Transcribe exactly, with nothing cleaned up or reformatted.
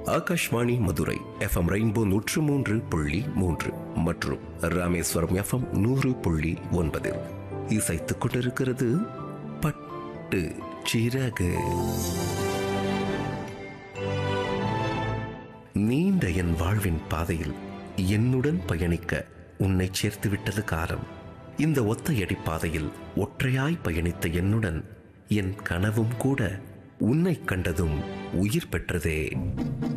Akashvani Madurai FM rainbow நூற்று மூன்று புள்ளி மூன்று மற்றும் ராமேஸ்வரம் எஃப்எம் நூறு புள்ளி ஒன்பது இசைத்துக் கொண்டிருக்கிறது பட்டு சிறகு. நீண்ட என் வாழ்வின் பாதையில் என்னுடன் பயணிக்க உன்னை சேர்த்துவிட்டது காலம். இந்த ஒத்தையடி பாதையில் ஒற்றையாய் பயணித்த என்னுடன் என் கனவும் கூட உன்னை கண்டதும் உயிர் பெற்றதே.